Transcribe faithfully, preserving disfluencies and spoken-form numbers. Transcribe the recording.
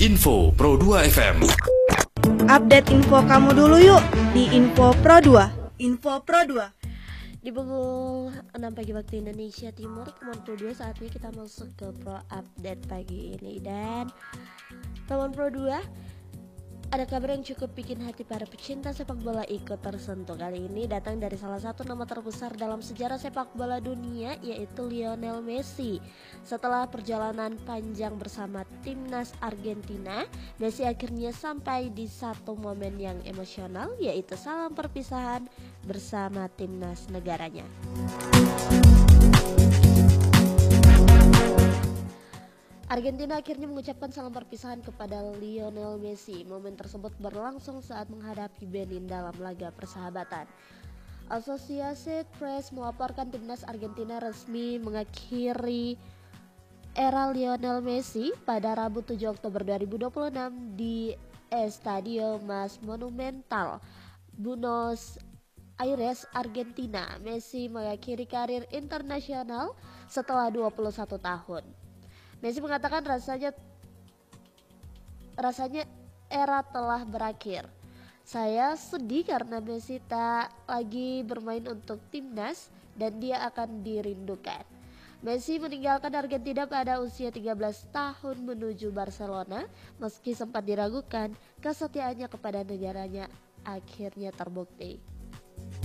Info Pro dua F M. Update info kamu dulu yuk di Info Pro dua. Info Pro dua. Di pukul enam pagi waktu Indonesia Timur, teman Pro dua, saatnya kita masuk ke Pro Update pagi ini. Dan teman Pro dua, ada kabar yang cukup bikin hati para pecinta sepak bola ikut tersentuh. Kali ini datang dari salah satu nama terbesar dalam sejarah sepak bola dunia, yaitu Lionel Messi. Setelah perjalanan panjang bersama timnas Argentina, Messi akhirnya sampai di satu momen yang emosional, yaitu salam perpisahan bersama timnas negaranya. Argentina akhirnya mengucapkan salam perpisahan kepada Lionel Messi. Momen tersebut berlangsung saat menghadapi Benin dalam laga persahabatan. Associated Press melaporkan timnas Argentina resmi mengakhiri era Lionel Messi pada Rabu tujuh Oktober dua ribu dua puluh enam di Estadio Mas Monumental, Buenos Aires, Argentina. Messi mengakhiri karir internasional setelah dua puluh satu tahun. Messi mengatakan rasanya rasanya era telah berakhir. Saya sedih karena Messi tak lagi bermain untuk timnas dan dia akan dirindukan. Messi meninggalkan Argentina pada usia tiga belas tahun menuju Barcelona. Meski sempat diragukan, kesetiaannya kepada negaranya akhirnya terbukti.